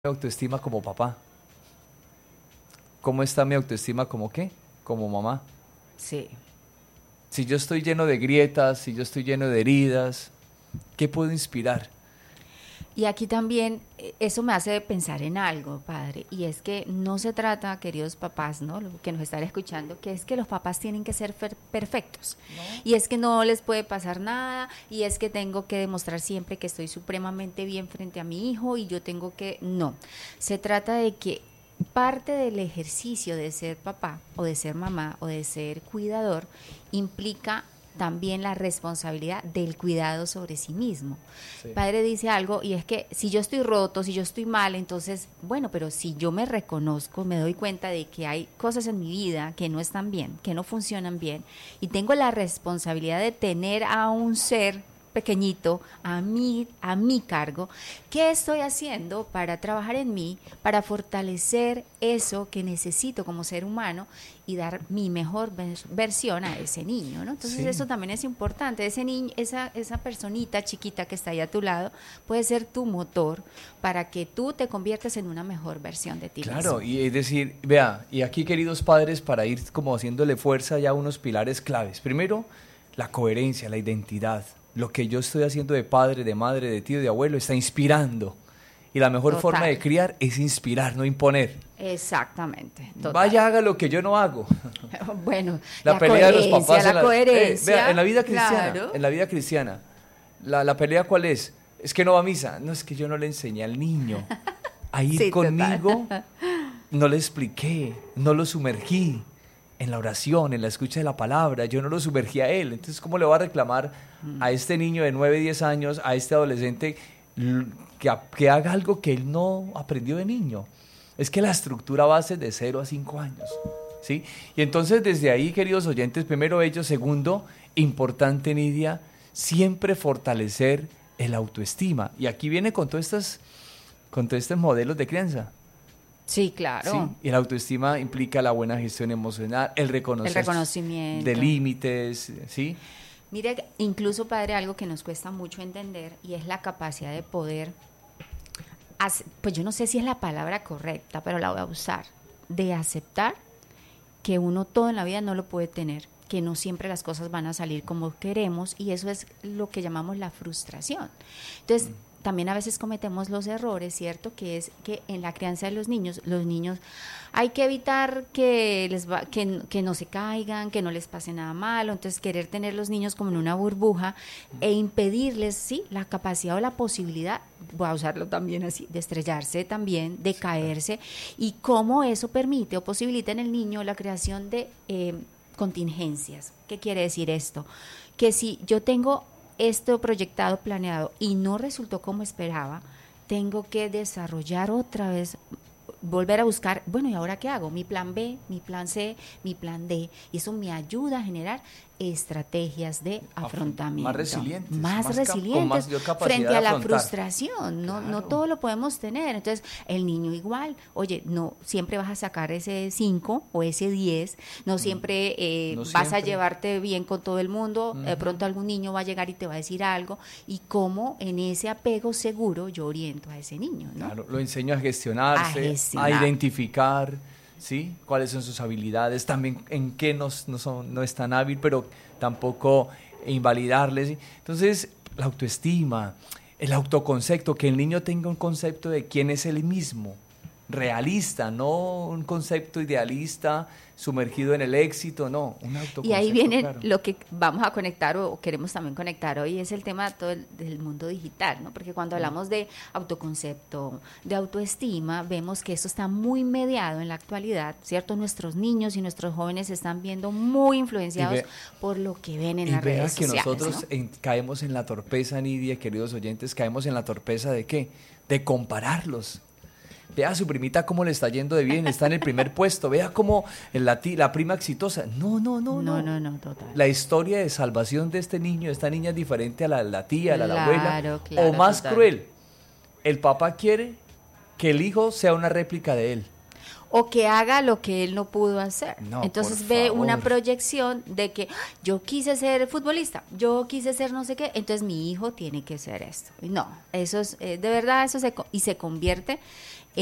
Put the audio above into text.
Mi autoestima como papá? ¿Cómo está mi autoestima como qué? Como mamá. Sí. Si yo estoy lleno de grietas, si yo estoy lleno de heridas, ¿qué puedo inspirar? Y aquí también eso me hace pensar en algo, padre, y es que no se trata, queridos papás, ¿no? Lo que nos están escuchando, que es que los papás tienen que ser perfectos. Y es que no les puede pasar nada, y es que tengo que demostrar siempre que estoy supremamente bien frente a mi hijo y yo tengo que... No, se trata de que parte del ejercicio de ser papá o de ser mamá o de ser cuidador implica también la responsabilidad del cuidado sobre sí mismo. Sí. Padre dice algo y es que si yo estoy roto, si yo estoy mal, entonces, bueno, pero si yo me reconozco, me doy cuenta de que hay cosas en mi vida que no están bien, que no funcionan bien, y tengo la responsabilidad de tener a un ser pequeñito a mi cargo, ¿qué estoy haciendo para trabajar en mí, para fortalecer eso que necesito como ser humano y dar mi mejor versión a ese niño, ¿no? Entonces Sí. eso también es importante. Ese niño, esa personita chiquita que está ahí a tu lado puede ser tu motor para que tú te conviertas en una mejor versión de ti Claro, mismo. y es decir, vea, y aquí queridos padres, para ir como haciéndole fuerza ya a unos pilares claves. Primero, la coherencia, la identidad. Lo que yo estoy haciendo de padre, de madre, de tío, de abuelo, está inspirando. Y la mejor forma de Total. criar es inspirar, no imponer. Exactamente, total. Vaya, haga lo que yo no hago. Bueno, La pelea de los papás la coherencia. vea, en la vida cristiana, Claro. en la vida cristiana, la pelea ¿cuál es? Es que no va a misa. No, es que yo no le enseñé al niño a ir Sí, conmigo, total. no le expliqué, no lo sumergí en la oración, en la escucha de la palabra, yo no lo sumergí a él. Entonces, ¿cómo le va a reclamar a este niño de 9, 10 años, a este adolescente, que haga algo que él no aprendió de niño? Es que la estructura base es de 0 a 5 años, ¿sí? Y entonces desde ahí, queridos oyentes, primero ello, segundo, importante, Nidia, siempre fortalecer el autoestima. Y aquí viene con todos estos modelos de crianza. Sí, claro. Sí, y la autoestima implica la buena gestión emocional, el El reconocimiento. de límites, ¿sí? Mire, incluso, padre, algo que nos cuesta mucho entender y es la capacidad de poder, pues yo no sé si es la palabra correcta, pero la voy a usar, de aceptar que uno todo en la vida no lo puede tener, que no siempre las cosas van a salir como queremos y eso es lo que llamamos la frustración. Entonces, también a veces cometemos los errores, ¿cierto? Que es que en la crianza de los niños hay que evitar que no se caigan, que no les pase nada malo, entonces querer tener los niños como en una burbuja e impedirles, sí, la capacidad o la posibilidad, voy a usarlo también así, de estrellarse también, de caerse, y cómo eso permite o posibilita en el niño la creación de contingencias. ¿Qué quiere decir esto? Que si yo tengo esto proyectado, planeado y no resultó como esperaba, tengo que desarrollar otra vez, volver a buscar, bueno, ¿y ahora qué hago? Mi plan B, mi plan C, mi plan D, y eso me ayuda a generar estrategias de afrontamiento. Más resilientes. Resilientes con mayor capacidad frente de a la afrontar. frustración, no, Claro. no todo lo podemos tener, entonces el niño igual, oye, no siempre vas a sacar ese 5 o ese 10, no siempre No vas a siempre. llevarte bien con todo el mundo, de pronto algún niño va a llegar y te va a decir algo, y cómo en ese apego seguro yo oriento a ese niño, ¿no? Claro, lo enseño a gestionarse, a gestionar. identificar, ¿sí? Cuáles son sus habilidades, también en qué no es tan hábil, pero tampoco invalidarles, ¿sí? Entonces, la autoestima, el autoconcepto, que el niño tenga un concepto de quién es él mismo, realista, no un concepto idealista, sumergido en el éxito, no, un autoconcepto. Y ahí viene claro. lo que vamos a conectar o queremos también conectar hoy, es el tema todo del mundo digital, ¿no? Porque cuando hablamos de autoconcepto, de autoestima, vemos que eso está muy mediado en la actualidad, ¿cierto? Nuestros niños y nuestros jóvenes se están viendo muy influenciados por lo que ven en las redes que sociales, nosotros ¿no? Caemos en la torpeza, Nidia, queridos oyentes, caemos en la torpeza ¿de qué? De compararlos. Vea a su primita cómo le está yendo de bien, está en el primer puesto, vea cómo la prima exitosa. No. No, total. La historia de salvación de este niño, de esta niña es diferente a la tía, a la Claro, abuela. claro, O más total. cruel, el papá quiere que el hijo sea una réplica de él. O que haga lo que él no pudo hacer. No, Entonces por ve favor. una proyección de que yo quise ser futbolista, yo quise ser no sé qué, entonces mi hijo tiene que ser esto. Y no, eso es, de verdad, y se convierte